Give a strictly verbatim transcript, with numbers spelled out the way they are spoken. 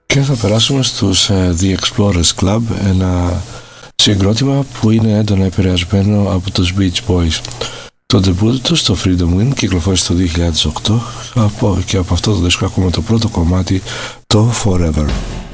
Και θα περάσουμε στους uh, The Explorers Club, ένα συγκρότημα που είναι έντονα επηρεασμένο από τους Beach Boys. Το debut του στο Freedom Win κυκλοφόρησε το δύο χιλιάδες οκτώ και από αυτό το δίσκο ακούμε το πρώτο κομμάτι, το Forever.